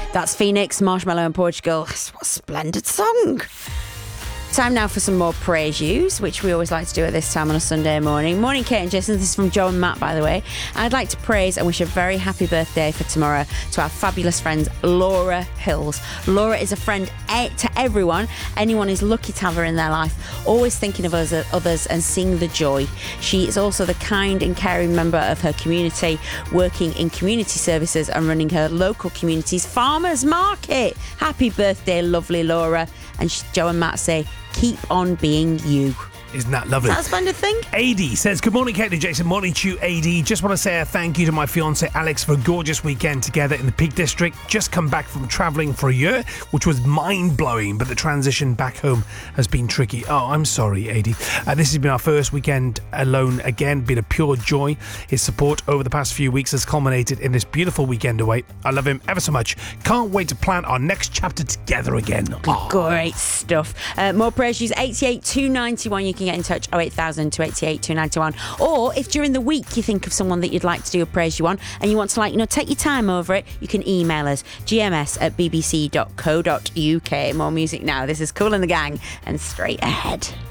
That's Phoenix, Marshmallow and Portugal. What a splendid song. Time now for some more praise yous, which we always like to do at this time on a Sunday morning. Morning, Kate and Jason. This is from Joe and Matt, by the way. I'd like to praise and wish a very happy birthday for tomorrow to our fabulous friend, Laura Hills. Laura is a friend to everyone. Anyone is lucky to have her in their life, always thinking of us, others and seeing the joy. She is also the kind and caring member of her community, working in community services and running her local community's farmers market. Happy birthday, lovely Laura. And Joe and Matt say, keep on being you. Isn't that lovely? That's a splendid thing. AD says, good morning, Kate and Jason. Morning to you, AD. Just want to say a thank you to my fiance Alex for a gorgeous weekend together in the Peak District. Just come back from travelling for a year, which was mind-blowing, but the transition back home has been tricky. Oh, I'm sorry, AD. This has been our first weekend alone again. Been a pure joy. His support over the past few weeks has culminated in this beautiful weekend away. I love him ever so much. Can't wait to plan our next chapter together again. Oh. Great stuff. More praise use 88 291. You can get in touch 08000 288 291. Or if during the week you think of someone that you'd like to do a praise you on and you want to take your time over it, you can email us gms@bbc.co.uk. More music now. This is Kool and the Gang and Straight Ahead.